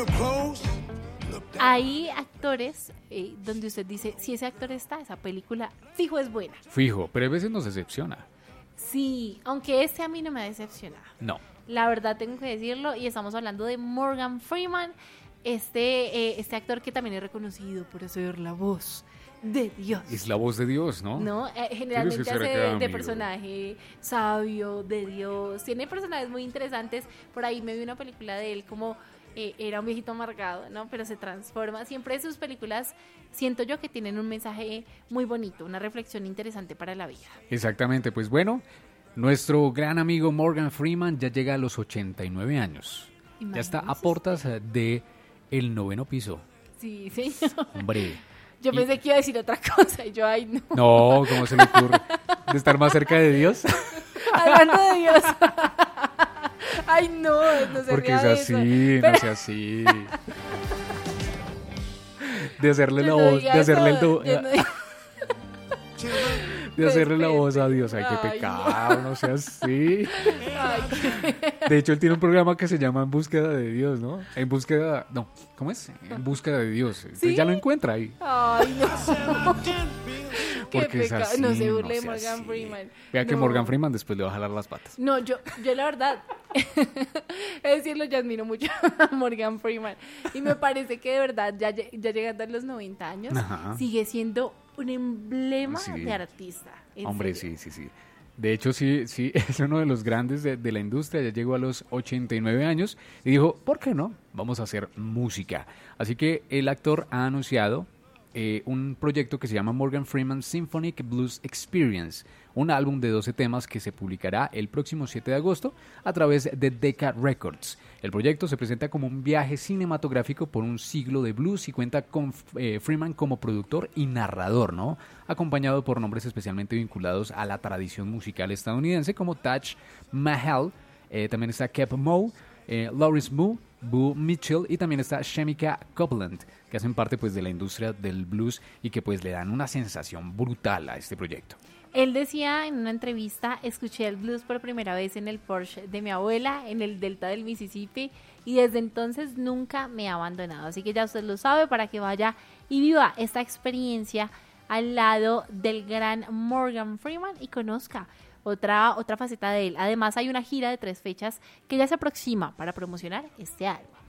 Hay actores donde usted dice, si ese actor está, esa película fijo es buena. Fijo, pero a veces nos decepciona. Sí, aunque a mí no me ha decepcionado. No. La verdad tengo que decirlo, y estamos hablando de Morgan Freeman, este actor que también es reconocido por hacer la voz de Dios. Es la voz de Dios, ¿no? No, generalmente hace de personaje sabio, de Dios. Tiene personajes muy interesantes. Por ahí me vi una película de él como era un viejito amargado, ¿no? Pero se transforma. Siempre sus películas siento yo que tienen un mensaje muy bonito, una reflexión interesante para la vida. Exactamente, pues bueno, nuestro gran amigo Morgan Freeman ya llega a los 89 años. Imagínense. Ya está a puertas de el 9º piso. Sí, señor. Hombre. Yo pensé que iba a decir otra cosa y yo, ay, no. No, ¿cómo se le ocurre? ¿De estar más cerca de Dios? Hablando de Dios. Ay, no se porque ría es de así, eso. no sea así. De hacerle la voz, de hacerle de hacerle la voz a Dios. Ay, qué pecado, no sea así. Ay, De hecho, él tiene un programa que se llama En búsqueda de Dios, ¿no? No, ¿cómo es? En búsqueda de Dios. Entonces ya lo encuentra ahí. ay, no. Porque Qué es pecado. así, No se burle no de sea Morgan así. Freeman. Vea que No. Morgan Freeman después le va a jalar las patas. No, yo la verdad, es decirlo, yo admiro mucho a Morgan Freeman. Y me parece que de verdad, ya llegando a los 90 años, Ajá. sigue siendo un emblema Sí. de artista. Hombre, serio. sí. De hecho, sí, es uno de los grandes de la industria. Ya llegó a los 89 años y dijo, ¿por qué no? Vamos a hacer música. Así que el actor ha anunciado un proyecto que se llama Morgan Freeman Symphonic Blues Experience, un álbum de 12 temas que se publicará el próximo 7 de agosto a través de Decca Records. El proyecto se presenta como un viaje cinematográfico por un siglo de blues y cuenta con Freeman como productor y narrador, ¿no? Acompañado por nombres especialmente vinculados a la tradición musical estadounidense como Taj Mahal, también está Kep Mo, Loris Moo, Boo Mitchell y también está Shemika Copeland, que hacen parte pues de la industria del blues y que pues le dan una sensación brutal a este proyecto. Él decía en una entrevista, escuché el blues por primera vez en el Porsche de mi abuela, en el delta del Mississippi, y desde entonces nunca me ha abandonado. Así que ya usted lo sabe, para que vaya y viva esta experiencia al lado del gran Morgan Freeman y conozca otra faceta de él. Además hay una gira de 3 fechas que ya se aproxima para promocionar este álbum.